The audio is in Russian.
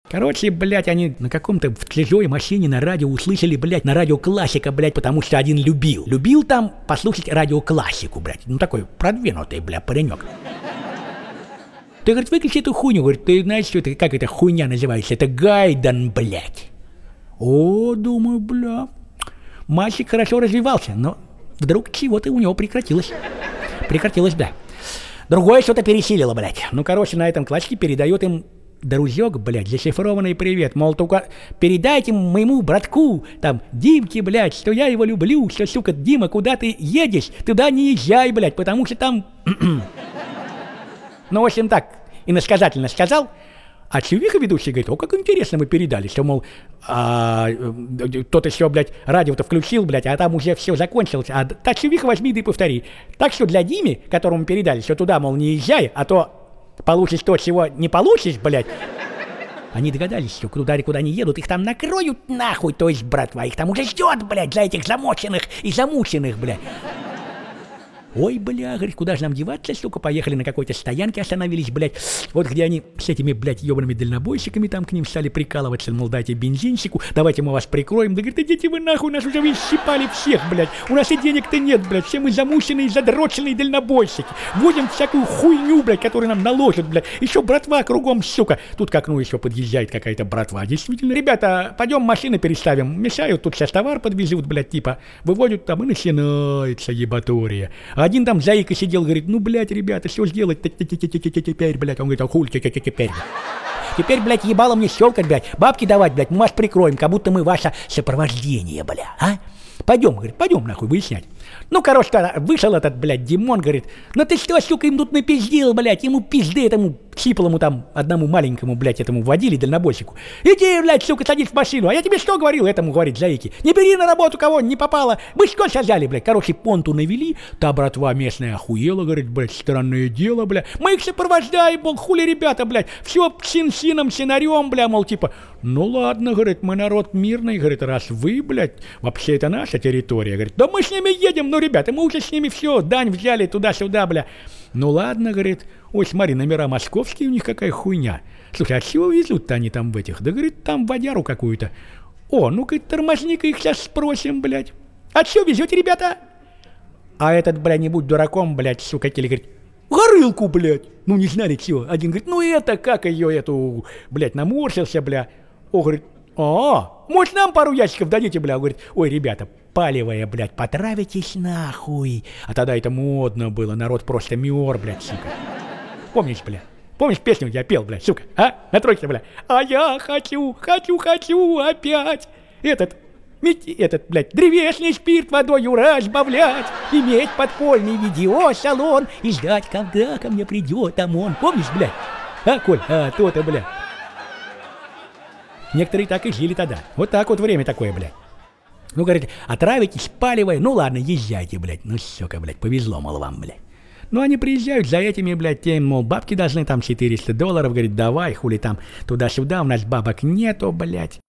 Короче, блядь, они на каком-то в чужой машине на радио услышали, блядь, на радио классика, блядь, потому что один любил. Любил там послушать радиоклассику, блядь. Ну такой продвинутый, блядь, паренек. Ты, говорит, выключи эту хуйню. Говорит, ты знаешь, что это, как эта хуйня называется? Это Гайден, блядь. О, думаю, бля. Мальчик хорошо развивался, но вдруг чего-то у него прекратилось. Прекратилось, бля. Другое что-то пересилило, блядь. Ну, короче, на этом классике передает им друзек, блядь, зашифрованный привет. Мол, только передайте моему братку, там, Димке, блядь, что я его люблю, что, сука, Дима, куда ты едешь? Туда не езжай, блядь, потому что там... Ну, в общем, так, иносказательно сказал, а Чувиха ведущий говорит, о, как интересно мы передали, что, мол, тот еще, блядь, радио-то включил, блядь, а там уже все закончилось, а так Чувиха возьми да и повтори. Так что для Димы, которому передали, что туда, мол, не езжай, а то получишь то, чего не получишь, блядь. Они догадались, что куда не едут, их там накроют нахуй, то есть, братва, их там уже ждет, блядь, для этих замоченных и замученных, блядь. Ой, бля, говорит, куда же нам деваться, сука, поехали на какой-то стоянке, остановились, блядь, вот где они с этими, блядь, ебаными дальнобойщиками там к ним стали прикалываться, мол, дайте бензинчику, давайте мы вас прикроем, да, говорит, идите вы нахуй, нас уже исчипали всех, блядь, у нас и денег-то нет, блядь, все мы замученные, задроченные дальнобойщики, водим всякую хуйню, блядь, которую нам наложат, блядь, еще братва кругом, сука, тут к окну еще подъезжает какая-то братва, действительно, ребята, пойдем машины переставим, мешают, тут сейчас товар подвезут, блядь, типа, выводят там и начинается ебатория. Один там заика сидел, говорит, ну, блядь, ребята, что сделать теперь, блядь? Он говорит, а хуй теперь? Теперь, блядь, ебало мне щелкать, блядь, бабки давать, блядь, мы вас прикроем, как будто мы ваше сопровождение, бля, а? Пойдем, говорит, пойдем нахуй выяснять. Ну, короче, вышел этот, блядь, Димон, говорит, ну ты что, сука, им тут напиздил, блядь, ему пизды этому сиплому там, одному маленькому, блядь, этому водили дальнобойщику. Иди, блядь, сука, садись в машину, а я тебе что говорил, этому, говорит, заики, не бери на работу кого не попало, вы что сажали, блядь, короче, понту навели, та братва местная охуела, говорит, блядь, странное дело, блядь, мы их сопровождаем, мол, хули ребята, блядь, все чин-сином, синарем, бля, мол, типа, ну ладно, говорит, мы народ мирный, говорит, раз вы, блядь, вообще это наша территория, говорит, да мы с ними едем, ну, ребята, мы уже с ними все, дань взяли туда-сюда, бля. Ну ладно, говорит, ой, смотри, номера московские у них какая хуйня. Слушай, а чего везут-то они там в этих? Да, говорит, там водяру какую-то. О, ну-ка, тормозни-ка их сейчас спросим, блядь. А что везете, ребята? А этот, бля, не будь дураком, блядь, сука, теле, говорит, горылку, блядь. Ну, не знали, чего. Один говорит, ну это, как ее, эту, блядь, наморщился, бля. О, говорит, может, нам пару ящиков дадите, бля? Говорит, ой, ребята, палевая, блядь, потравитесь нахуй. А тогда это модно было, народ просто мёр, блядь, сука. Помнишь, бля? Помнишь песню я пел, блядь, сука, а? На тройке, бля. А я хочу опять этот, блядь, древесный спирт водою разбавлять, иметь подпольный видеосалон и ждать, когда ко мне придет ОМОН. Помнишь, блядь? А, Коль, то-то, блядь. Некоторые так и жили тогда. Вот так вот время такое, блядь. Ну, говорит, отравитесь, палевая, ну ладно, езжайте, блядь. Ну, сука, блядь, повезло, мол, вам, блядь. Ну, они приезжают за этими, блядь, тем, мол, бабки должны там $400, говорит, давай, хули там, туда-сюда, у нас бабок нету, блядь.